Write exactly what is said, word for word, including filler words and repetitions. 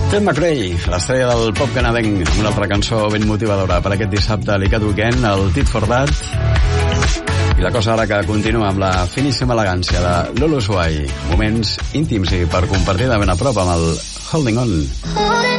Ted McRae, l'estrella del pop canadenc, amb una altra cançó ben motivadora per aquest dissabte a l'Icat Weekend, el Tit for That. I la cosa ara que continua amb la finíssima elegància de Lulu Swai. Moments íntims i per compartir de ben a prop amb el Holding On.